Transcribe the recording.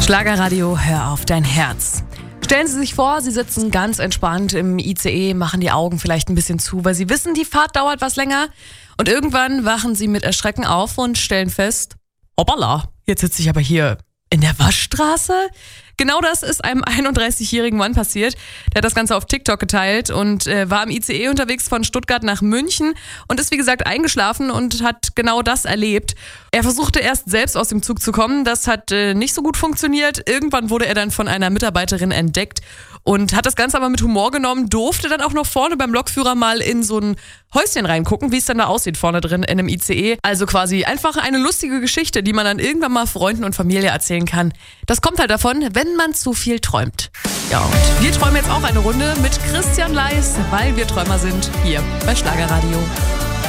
Schlagerradio, hör auf dein Herz. Stellen Sie sich vor, Sie sitzen ganz entspannt im ICE, machen die Augen vielleicht ein bisschen zu, weil Sie wissen, die Fahrt dauert was länger. Und irgendwann wachen Sie mit Erschrecken auf und stellen fest, hoppala, jetzt sitze ich aber hier in der Waschstraße? Genau das ist einem 31-jährigen Mann passiert. Der hat das Ganze auf TikTok geteilt und war im ICE unterwegs von Stuttgart nach München und ist wie gesagt eingeschlafen und hat genau das erlebt. Er versuchte erst selbst aus dem Zug zu kommen, das hat nicht so gut funktioniert. Irgendwann wurde er dann von einer Mitarbeiterin entdeckt und hat das Ganze aber mit Humor genommen, durfte dann auch noch vorne beim Lokführer mal in so ein Häuschen reingucken, wie es dann da aussieht vorne drin in einem ICE. Also quasi einfach eine lustige Geschichte, die man dann irgendwann mal Freunden und Familie erzählen kann. Das kommt halt davon, wenn man zu viel träumt. Ja, und wir träumen jetzt auch eine Runde mit Christian Leis, weil wir Träumer sind, hier bei Schlagerradio.